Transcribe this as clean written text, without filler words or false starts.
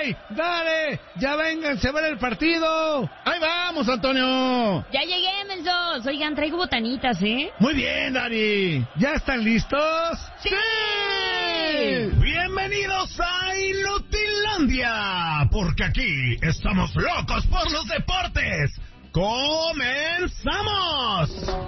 ¡Ey! ¡Dale! ¡Ya vénganse a ver el partido! ¡Ahí vamos, Antonio! Ya llegué, mensos. Oigan, traigo botanitas, ¿eh? Muy bien, Dari. ¿Ya están listos? ¡Sí! Bienvenidos a Inutilandia, porque aquí estamos locos por los deportes. ¡Comenzamos!